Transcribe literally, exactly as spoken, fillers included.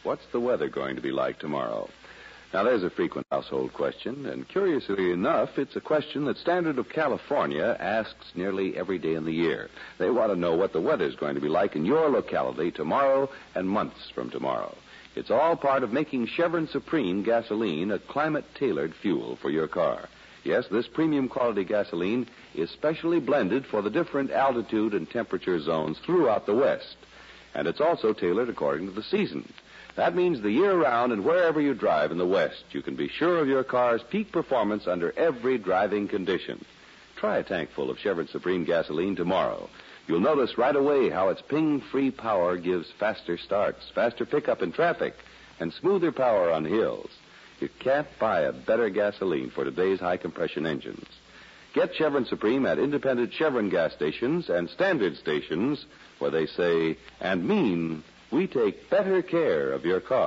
What's the weather going to be like tomorrow? Now, there's a frequent household question, and curiously enough, it's a question that Standard of California asks nearly every day in the year. They want to know what the weather's going to be like in your locality tomorrow and months from tomorrow. It's all part of making Chevron Supreme gasoline a climate-tailored fuel for your car. Yes, this premium quality gasoline is specially blended for the different altitude and temperature zones throughout the West. And it's also tailored according to the season. That means the year-round and wherever you drive in the West, you can be sure of your car's peak performance under every driving condition. Try a tank full of Chevron Supreme gasoline tomorrow. You'll notice right away how its ping-free power gives faster starts, faster pickup in traffic, and smoother power on hills. You can't buy a better gasoline for today's high-compression engines. Get Chevron Supreme at independent Chevron gas stations and standard stations where they say and mean, we take better care of your car.